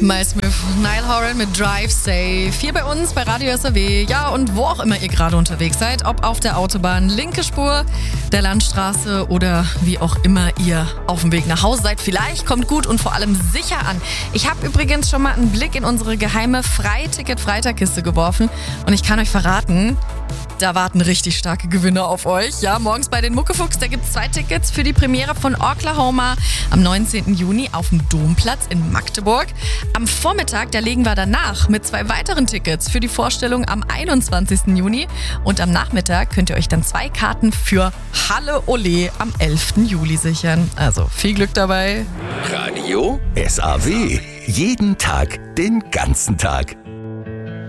Miles Smith, Niall Horan mit Drive Safe. Hier bei uns bei Radio SAW. Ja, und wo auch immer ihr gerade unterwegs seid, ob auf der Autobahn, linke Spur, der Landstraße oder wie auch immer ihr auf dem Weg nach Hause seid. Vielleicht kommt gut und vor allem sicher an. Ich habe übrigens schon mal einen Blick in unsere geheime Freiticket-Freitag-Kiste geworfen und ich kann euch verraten, da warten richtig starke Gewinner auf euch. Ja, morgens bei den Muckefuchs, da gibt es 2 Tickets für die Premiere von Oklahoma am 19. Juni auf dem Domplatz in Magdeburg. Am Vormittag, da legen wir danach mit 2 weiteren Tickets für die Vorstellung am 21. Juni. Und am Nachmittag könnt ihr euch dann 2 Karten für Halle Ole am 11. Juli sichern. Also viel Glück dabei. Radio SAW. Jeden Tag, den ganzen Tag.